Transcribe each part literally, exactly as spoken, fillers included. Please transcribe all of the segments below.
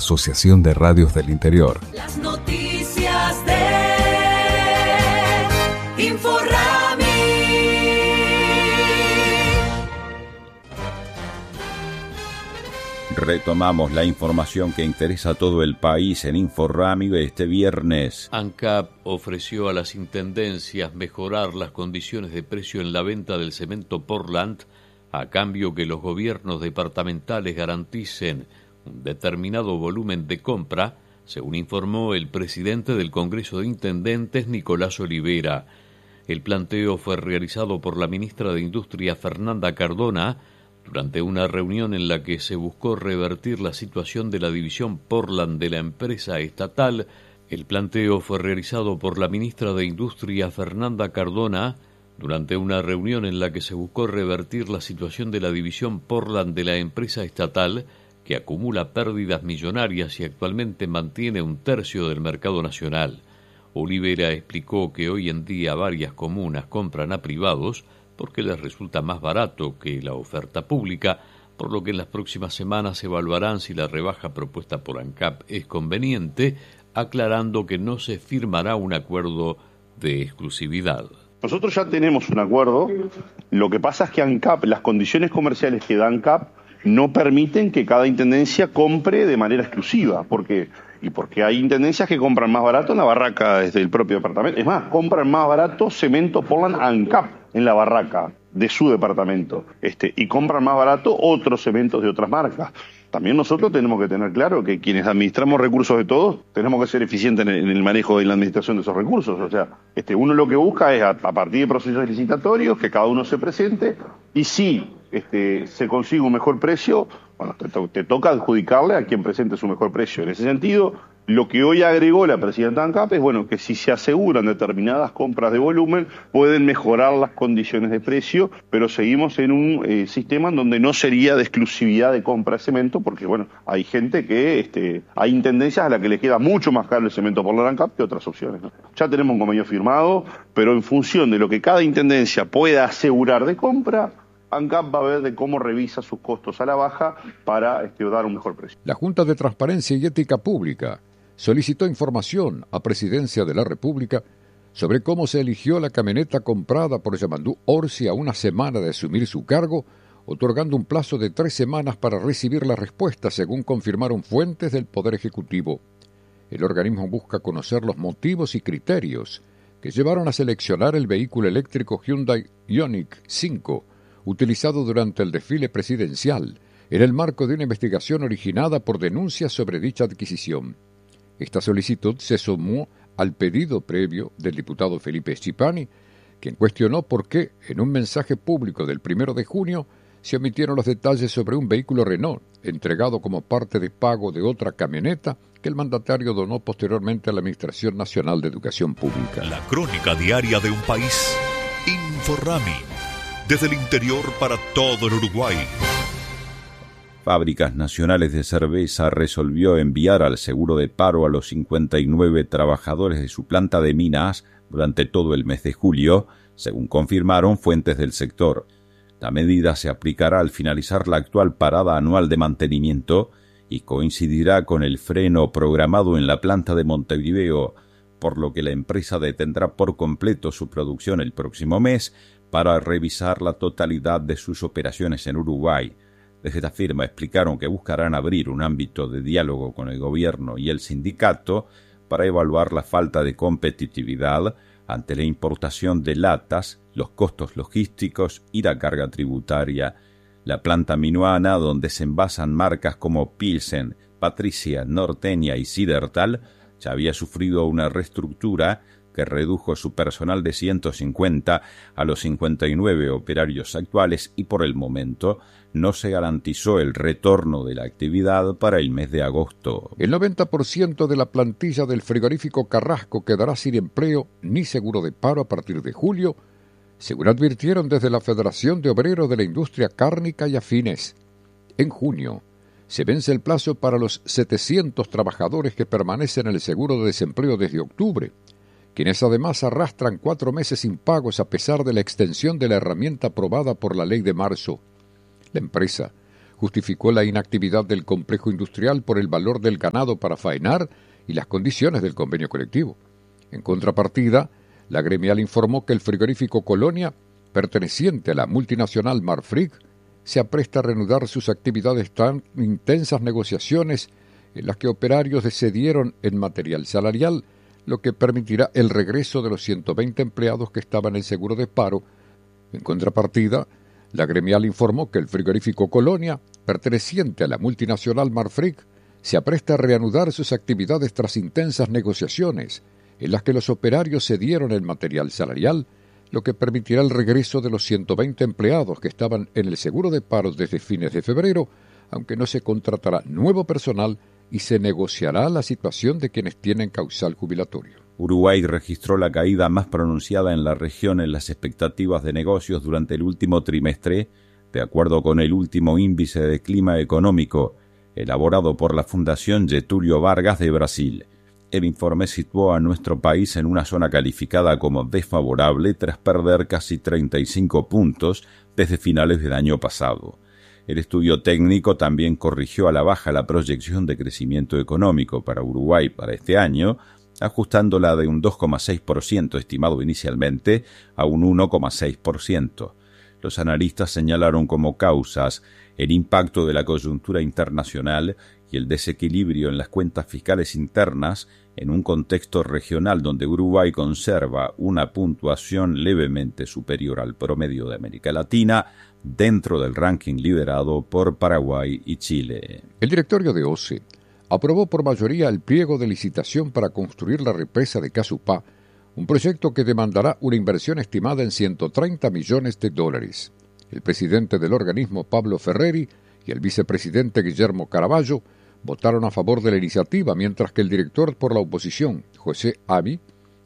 Asociación de Radios del Interior. Las noticias de Inforrami. Retomamos la información que interesa a todo el país en Inforrami este viernes. ANCAP ofreció a las intendencias mejorar las condiciones de precio en la venta del cemento Portland a cambio que los gobiernos departamentales garanticen un determinado volumen de compra, según informó el presidente del Congreso de Intendentes, Nicolás Olivera. El planteo fue realizado por la ministra de Industria, Fernanda Cardona, durante una reunión en la que se buscó revertir la situación de la división Portland de la empresa estatal. El planteo fue realizado por la ministra de Industria, Fernanda Cardona, durante una reunión en la que se buscó revertir la situación de la división Portland de la empresa estatal, que acumula pérdidas millonarias y actualmente mantiene un tercio del mercado nacional. Olivera explicó que hoy en día varias comunas compran a privados porque les resulta más barato que la oferta pública, por lo que en las próximas semanas evaluarán si la rebaja propuesta por ANCAP es conveniente, aclarando que no se firmará un acuerdo de exclusividad. Nosotros ya tenemos un acuerdo, lo que pasa es que ANCAP, las condiciones comerciales que da ANCAP no permiten que cada intendencia compre de manera exclusiva, porque y porque hay intendencias que compran más barato en la barraca desde el propio departamento. Es más, compran más barato cemento Portland ANCAP en la barraca de su departamento, este, y compran más barato otros cementos de otras marcas. También nosotros tenemos que tener claro que quienes administramos recursos de todos tenemos que ser eficientes en el, en el manejo y en la administración de esos recursos. O sea, este, uno lo que busca es, a, a partir de procesos licitatorios, que cada uno se presente, y si este, se consigue un mejor precio, bueno, te, to- te toca adjudicarle a quien presente su mejor precio. En ese sentido, lo que hoy agregó la presidenta ANCAP es, bueno, que si se aseguran determinadas compras de volumen, pueden mejorar las condiciones de precio, pero seguimos en un eh, sistema en donde no sería de exclusividad de compra de cemento, porque, bueno, hay gente que, este, hay intendencias a las que les queda mucho más caro el cemento por la ANCAP que otras opciones, ¿no? Ya tenemos un convenio firmado, pero en función de lo que cada intendencia pueda asegurar de compra, ANCAP va a ver de cómo revisa sus costos a la baja para este, dar un mejor precio. La Junta de Transparencia y Ética Pública solicitó información a Presidencia de la República sobre cómo se eligió la camioneta comprada por Yamandú Orsi a una semana de asumir su cargo, otorgando un plazo de tres semanas para recibir la respuesta, según confirmaron fuentes del Poder Ejecutivo. El organismo busca conocer los motivos y criterios que llevaron a seleccionar el vehículo eléctrico Hyundai Ioniq cinco, utilizado durante el desfile presidencial, en el marco de una investigación originada por denuncias sobre dicha adquisición. Esta solicitud se sumó al pedido previo del diputado Felipe Schipani, quien cuestionó por qué, en un mensaje público del primero de junio, se omitieron los detalles sobre un vehículo Renault, entregado como parte de pago de otra camioneta que el mandatario donó posteriormente a la Administración Nacional de Educación Pública. La crónica diaria de un país. Inforrami. Desde el interior para todo el Uruguay. Fábricas Nacionales de Cerveza resolvió enviar al seguro de paro a los cincuenta y nueve trabajadores de su planta de Minas durante todo el mes de julio, según confirmaron fuentes del sector. La medida se aplicará al finalizar la actual parada anual de mantenimiento y coincidirá con el freno programado en la planta de Montevideo, por lo que la empresa detendrá por completo su producción el próximo mes para revisar la totalidad de sus operaciones en Uruguay. Desde esta firma explicaron que buscarán abrir un ámbito de diálogo con el gobierno y el sindicato para evaluar la falta de competitividad ante la importación de latas, los costos logísticos y la carga tributaria. La planta minuana, donde se envasan marcas como Pilsen, Patricia, Norteña y Sidertal, ya había sufrido una reestructura que redujo su personal de ciento cincuenta a los cincuenta y nueve operarios actuales y por el momento no se garantizó el retorno de la actividad para el mes de agosto. El noventa por ciento de la plantilla del frigorífico Carrasco quedará sin empleo ni seguro de paro a partir de julio, según advirtieron desde la Federación de Obreros de la Industria Cárnica y Afines. En junio se vence el plazo para los setecientos trabajadores que permanecen en el seguro de desempleo desde octubre, quienes además arrastran cuatro meses sin pagos a pesar de la extensión de la herramienta aprobada por la ley de marzo. La empresa justificó la inactividad del complejo industrial por el valor del ganado para faenar y las condiciones del convenio colectivo. En contrapartida, la gremial informó que el frigorífico Colonia, perteneciente a la multinacional Marfrig, se apresta a reanudar sus actividades tan intensas negociaciones en las que operarios cedieron en material salarial, lo que permitirá el regreso de los ciento veinte empleados que estaban en seguro de paro. En contrapartida, la gremial informó que el frigorífico Colonia, perteneciente a la multinacional Marfrig, se apresta a reanudar sus actividades tras intensas negociaciones en las que los operarios cedieron el material salarial, lo que permitirá el regreso de los ciento veinte empleados que estaban en el seguro de paro desde fines de febrero, aunque no se contratará nuevo personal y se negociará la situación de quienes tienen causal jubilatorio. Uruguay registró la caída más pronunciada en la región en las expectativas de negocios durante el último trimestre, de acuerdo con el último índice de clima económico, elaborado por la Fundación Getúlio Vargas de Brasil. El informe situó a nuestro país en una zona calificada como desfavorable tras perder casi treinta y cinco puntos desde finales del año pasado. El estudio técnico también corrigió a la baja la proyección de crecimiento económico para Uruguay para este año, ajustándola de un dos coma seis por ciento estimado inicialmente a un uno coma seis por ciento. Los analistas señalaron como causas el impacto de la coyuntura internacional y el desequilibrio en las cuentas fiscales internas en un contexto regional donde Uruguay conserva una puntuación levemente superior al promedio de América Latina dentro del ranking liderado por Paraguay y Chile. El directorio de O C E aprobó por mayoría el pliego de licitación para construir la represa de Casupá, un proyecto que demandará una inversión estimada en ciento treinta millones de dólares. El presidente del organismo, Pablo Ferreri, y el vicepresidente Guillermo Caraballo votaron a favor de la iniciativa, mientras que el director por la oposición, José Abi,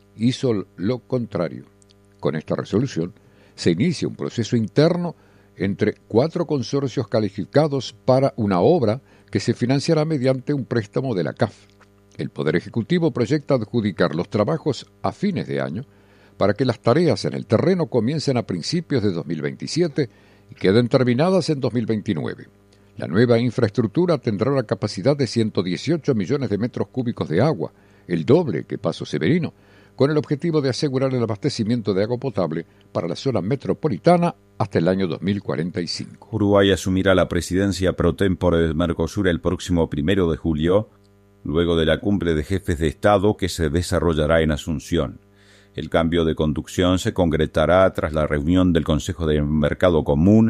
hizo lo contrario. Con esta resolución, se inicia un proceso interno entre cuatro consorcios calificados para una obra que se financiará mediante un préstamo de la C A F. El Poder Ejecutivo proyecta adjudicar los trabajos a fines de año para que las tareas en el terreno comiencen a principios de dos mil veintisiete y queden terminadas en dos mil veintinueve. La nueva infraestructura tendrá una capacidad de ciento dieciocho millones de metros cúbicos de agua, el doble que Paso Severino, con el objetivo de asegurar el abastecimiento de agua potable para la zona metropolitana hasta el año dos mil cuarenta y cinco. Uruguay asumirá la presidencia pro tempore del Mercosur el próximo primero de julio, luego de la cumbre de jefes de Estado que se desarrollará en Asunción. El cambio de conducción se concretará tras la reunión del Consejo de Mercado Común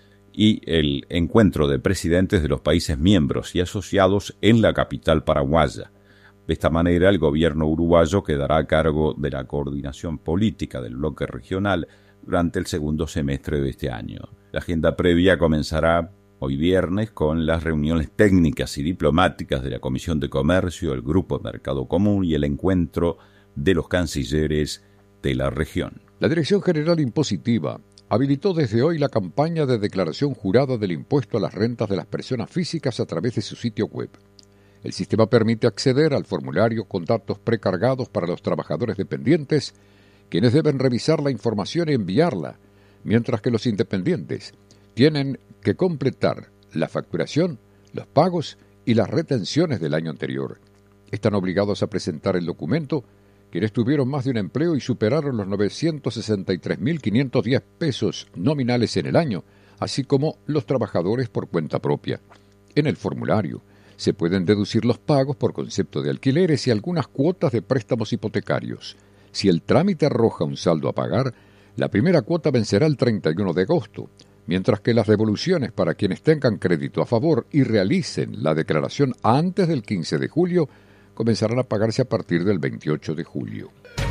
y el encuentro de presidentes de los países miembros y asociados en la capital paraguaya. De esta manera, el gobierno uruguayo quedará a cargo de la coordinación política del bloque regional durante el segundo semestre de este año. La agenda previa comenzará hoy viernes con las reuniones técnicas y diplomáticas de la Comisión de Comercio, el Grupo Mercado Común y el encuentro de los cancilleres de la región. La Dirección General Impositiva habilitó desde hoy la campaña de declaración jurada del impuesto a las rentas de las personas físicas a través de su sitio web. El sistema permite acceder al formulario con datos precargados para los trabajadores dependientes, quienes deben revisar la información y enviarla, mientras que los independientes tienen que completar la facturación, los pagos y las retenciones del año anterior. Están obligados a presentar el documento quienes tuvieron más de un empleo y superaron los novecientos sesenta y tres mil quinientos diez pesos nominales en el año, así como los trabajadores por cuenta propia. En el formulario se pueden deducir los pagos por concepto de alquileres y algunas cuotas de préstamos hipotecarios. Si el trámite arroja un saldo a pagar, la primera cuota vencerá el treinta y uno de agosto, mientras que las devoluciones para quienes tengan crédito a favor y realicen la declaración antes del quince de julio comenzarán a pagarse a partir del veintiocho de julio.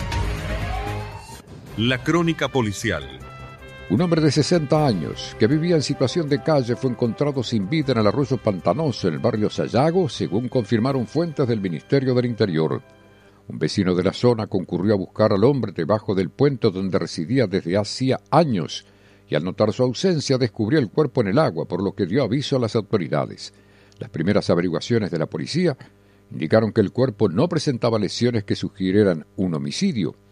La crónica policial. Un hombre de sesenta años que vivía en situación de calle fue encontrado sin vida en el arroyo Pantanoso, en el barrio Sayago, según confirmaron fuentes del Ministerio del Interior. Un vecino de la zona concurrió a buscar al hombre debajo del puente donde residía desde hacía años y al notar su ausencia descubrió el cuerpo en el agua, por lo que dio aviso a las autoridades. Las primeras averiguaciones de la policía indicaron que el cuerpo no presentaba lesiones que sugirieran un homicidio.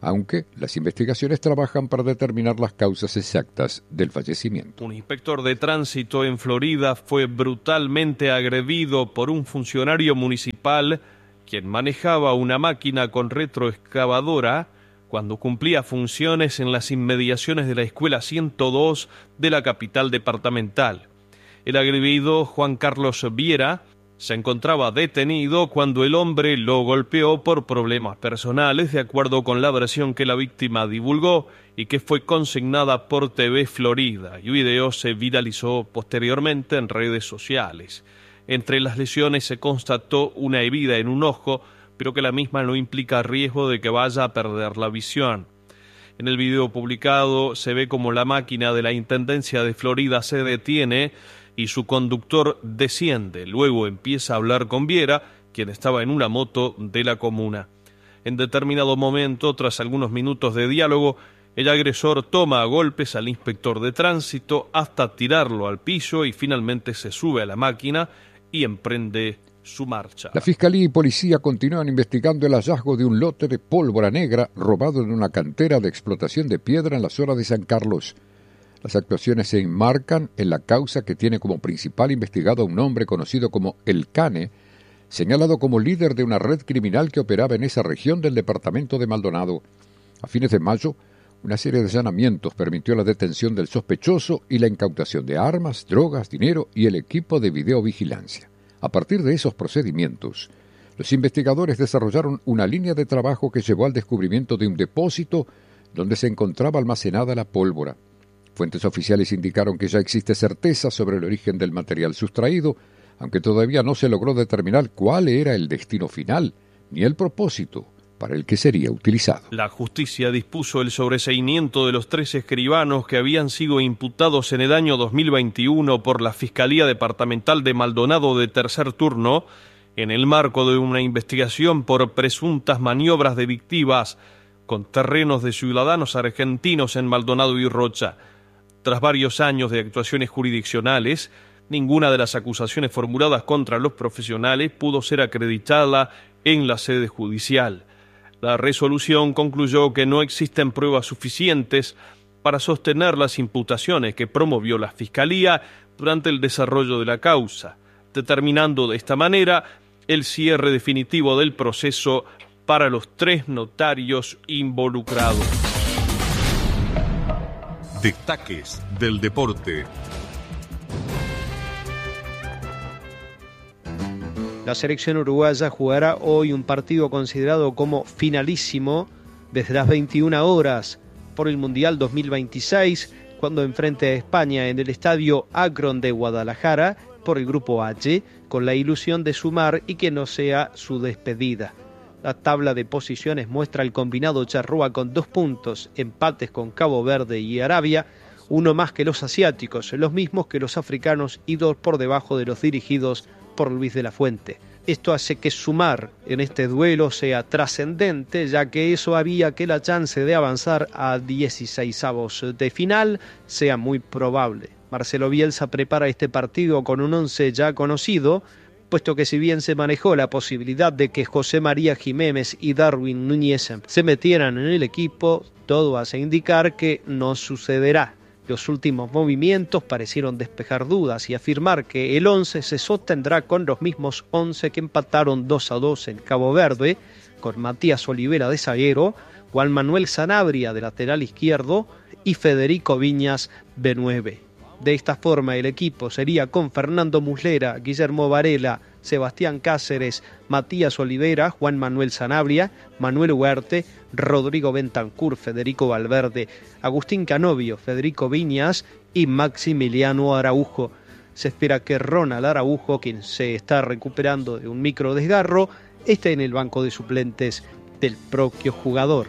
aunque las investigaciones trabajan para determinar las causas exactas del fallecimiento. Un inspector de tránsito en Florida fue brutalmente agredido por un funcionario municipal quien manejaba una máquina con retroexcavadora cuando cumplía funciones en las inmediaciones de la Escuela ciento dos de la capital departamental. El agredido, Juan Carlos Viera, se encontraba detenido cuando el hombre lo golpeó por problemas personales, de acuerdo con la versión que la víctima divulgó y que fue consignada por T V Florida. El video se viralizó posteriormente en redes sociales. Entre las lesiones se constató una herida en un ojo, pero que la misma no implica riesgo de que vaya a perder la visión. En el video publicado se ve como la máquina de la Intendencia de Florida se detiene y su conductor desciende. Luego empieza a hablar con Viera, quien estaba en una moto de la comuna. En determinado momento, tras algunos minutos de diálogo, el agresor toma a golpes al inspector de tránsito hasta tirarlo al piso y finalmente se sube a la máquina y emprende su marcha. La Fiscalía y Policía continúan investigando el hallazgo de un lote de pólvora negra robado en una cantera de explotación de piedra en la zona de San Carlos. Las actuaciones se enmarcan en la causa que tiene como principal investigado a un hombre conocido como El Cane, señalado como líder de una red criminal que operaba en esa región del departamento de Maldonado. A fines de mayo, una serie de allanamientos permitió la detención del sospechoso y la incautación de armas, drogas, dinero y el equipo de videovigilancia. A partir de esos procedimientos, los investigadores desarrollaron una línea de trabajo que llevó al descubrimiento de un depósito donde se encontraba almacenada la pólvora. Fuentes oficiales indicaron que ya existe certeza sobre el origen del material sustraído, aunque todavía no se logró determinar cuál era el destino final, ni el propósito para el que sería utilizado. La justicia dispuso el sobreseimiento de los tres escribanos que habían sido imputados en el año dos mil veintiuno por la Fiscalía Departamental de Maldonado de tercer turno, en el marco de una investigación por presuntas maniobras delictivas con terrenos de ciudadanos argentinos en Maldonado y Rocha. Tras varios años de actuaciones jurisdiccionales, ninguna de las acusaciones formuladas contra los profesionales pudo ser acreditada en la sede judicial. La resolución concluyó que no existen pruebas suficientes para sostener las imputaciones que promovió la Fiscalía durante el desarrollo de la causa, determinando de esta manera el cierre definitivo del proceso para los tres notarios involucrados. Destaques del deporte. La selección uruguaya jugará hoy un partido considerado como finalísimo desde las veintiuna horas por el Mundial dos mil veintiséis, cuando enfrente a España en el Estadio Akron de Guadalajara por el Grupo H, con la ilusión de sumar y que no sea su despedida. La tabla de posiciones muestra el combinado charrúa con dos puntos, empates con Cabo Verde y Arabia, uno más que los asiáticos, los mismos que los africanos y dos por debajo de los dirigidos por Luis de la Fuente. Esto hace que sumar en este duelo sea trascendente, ya que eso haría que la chance de avanzar a dieciseisavos de final sea muy probable. Marcelo Bielsa prepara este partido con un once ya conocido, puesto que si bien se manejó la posibilidad de que José María Jiménez y Darwin Núñez se metieran en el equipo, todo hace indicar que no sucederá. Los últimos movimientos parecieron despejar dudas y afirmar que el once se sostendrá con los mismos once que empataron dos a dos en Cabo Verde, con Matías Olivera de zaguero, Juan Manuel Sanabria de lateral izquierdo y Federico Viñas de nueve. De esta forma el equipo sería con Fernando Muslera, Guillermo Varela, Sebastián Cáceres, Matías Olivera, Juan Manuel Sanabria, Manuel Huerte, Rodrigo Bentancur, Federico Valverde, Agustín Canovio, Federico Viñas y Maximiliano Araujo. Se espera que Ronald Araujo, quien se está recuperando de un micro desgarro, esté en el banco de suplentes del propio jugador.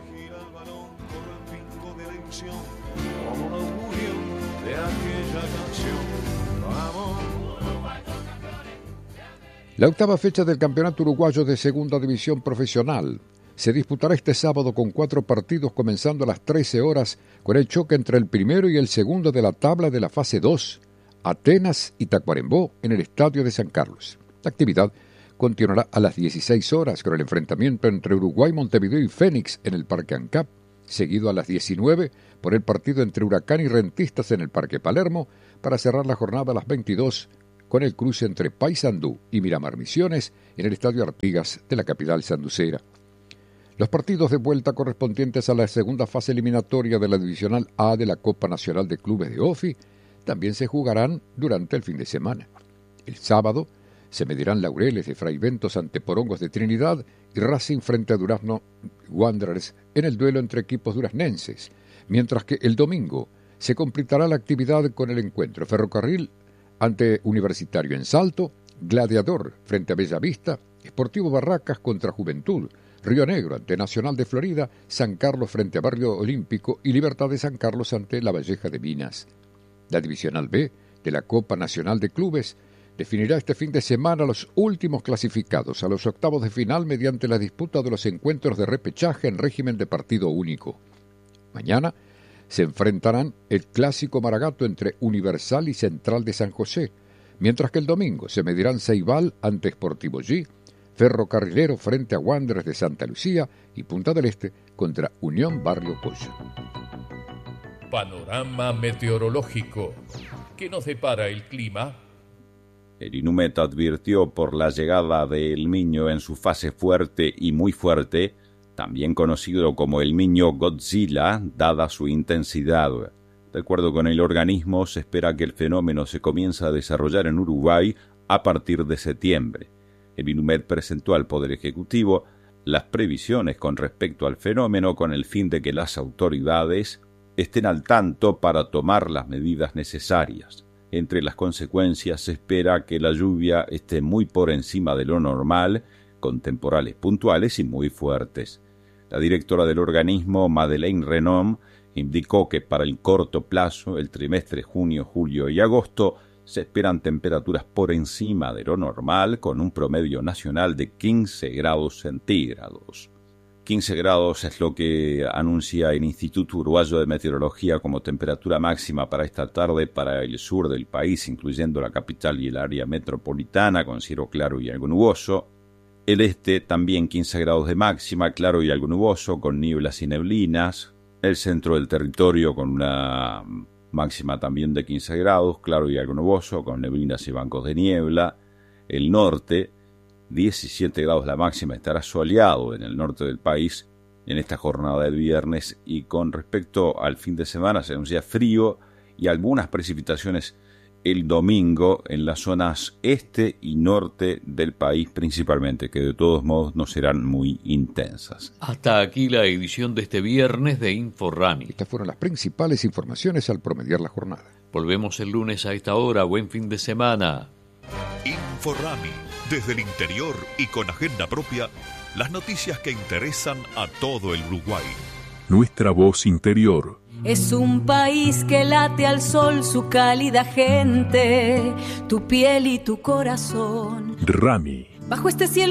La octava fecha del Campeonato Uruguayo de Segunda División Profesional se disputará este sábado con cuatro partidos comenzando a las trece horas con el choque entre el primero y el segundo de la tabla de la fase dos, Atenas y Tacuarembó, en el Estadio de San Carlos. La actividad continuará a las dieciséis horas con el enfrentamiento entre Uruguay, Montevideo y Fénix en el Parque ANCAP. seguido a las diecinueve por el partido entre Huracán y Rentistas en el Parque Palermo, para cerrar la jornada a las veintidós con el cruce entre Paysandú y Miramar Misiones en el Estadio Artigas de la capital sanducera. Los partidos de vuelta correspondientes a la segunda fase eliminatoria de la Divisional A de la Copa Nacional de Clubes de O F I también se jugarán durante el fin de semana. El sábado se medirán Laureles de Fray Ventos ante Porongos de Trinidad y Racing frente a Durazno Wanderers en el duelo entre equipos duraznenses, mientras que el domingo se completará la actividad con el encuentro Ferrocarril ante Universitario en Salto, Gladiador frente a Bellavista, Sportivo Barracas contra Juventud, Río Negro ante Nacional de Florida, San Carlos frente a Barrio Olímpico y Libertad de San Carlos ante La Valleja de Minas. La Divisional B de la Copa Nacional de Clubes definirá este fin de semana los últimos clasificados a los octavos de final mediante la disputa de los encuentros de repechaje en régimen de partido único. Mañana se enfrentarán el clásico Maragato entre Universal y Central de San José, mientras que el domingo se medirán Ceibal ante Sportivo G, Ferrocarrilero frente a Wanderers de Santa Lucía y Punta del Este contra Unión Barrio Pollo. Panorama meteorológico. ¿Qué nos depara el clima? El INUMET advirtió por la llegada de El Niño en su fase fuerte y muy fuerte, también conocido como El Niño Godzilla, dada su intensidad. De acuerdo con el organismo, se espera que el fenómeno se comience a desarrollar en Uruguay a partir de septiembre. El INUMET presentó al Poder Ejecutivo las previsiones con respecto al fenómeno con el fin de que las autoridades estén al tanto para tomar las medidas necesarias. Entre las consecuencias se espera que la lluvia esté muy por encima de lo normal, con temporales puntuales y muy fuertes. La directora del organismo, Madeleine Renom, indicó que para el corto plazo, el trimestre junio, julio y agosto, se esperan temperaturas por encima de lo normal, con un promedio nacional de quince grados centígrados. quince grados es lo que anuncia el Instituto Uruguayo de Meteorología como temperatura máxima para esta tarde para el sur del país, incluyendo la capital y el área metropolitana, con cielo claro y algo nuboso. El este también quince grados de máxima, claro y algo nuboso, con nieblas y neblinas. El centro del territorio con una máxima también de quince grados, claro y algo nuboso, con neblinas y bancos de niebla. El norte, diecisiete grados la máxima, estará soleado en el norte del país en esta jornada de viernes, y con respecto al fin de semana se anuncia frío y algunas precipitaciones el domingo en las zonas este y norte del país principalmente, que de todos modos no serán muy intensas. Hasta aquí la edición de este viernes de InfoRami. Estas fueron las principales informaciones al promediar la jornada. Volvemos el lunes a esta hora. Buen fin de semana. InfoRami, desde el interior y con agenda propia, las noticias que interesan a todo el Uruguay. Nuestra voz interior. Es un país que late al sol su cálida gente, tu piel y tu corazón. Rami. Bajo este cielo